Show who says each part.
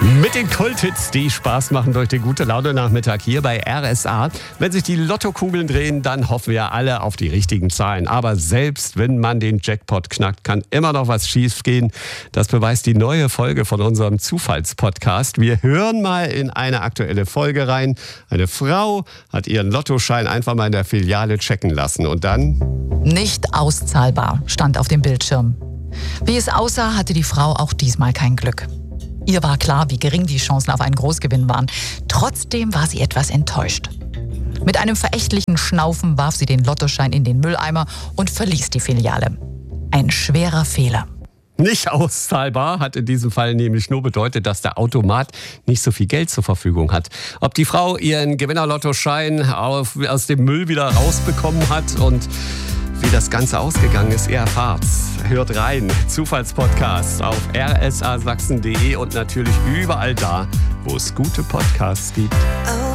Speaker 1: Mit den Kulthits, die Spaß machen durch den Gute-Laune-Nachmittag hier bei RSA. Wenn sich die Lottokugeln drehen, dann hoffen wir alle auf die richtigen Zahlen. Aber selbst wenn man den Jackpot knackt, kann immer noch was schiefgehen. Das beweist die neue Folge von unserem Zufallspodcast. Wir hören mal in eine aktuelle Folge rein. Eine Frau hat ihren Lottoschein einfach mal in der Filiale checken lassen. Und dann?
Speaker 2: Nicht auszahlbar, stand auf dem Bildschirm. Wie es aussah, hatte die Frau auch diesmal kein Glück. Ihr war klar, wie gering die Chancen auf einen Großgewinn waren. Trotzdem war sie etwas enttäuscht. Mit einem verächtlichen Schnaufen warf sie den Lottoschein in den Mülleimer und verließ die Filiale. Ein schwerer Fehler.
Speaker 1: Nicht auszahlbar hat in diesem Fall nämlich nur bedeutet, dass der Automat nicht so viel Geld zur Verfügung hat. Ob die Frau ihren Gewinnerlottoschein aus dem Müll wieder rausbekommen hat und wie das Ganze ausgegangen ist, ihr erfahrt's. Hört rein, Zufallspodcast auf rsasachsen.de und natürlich überall da, wo es gute Podcasts gibt.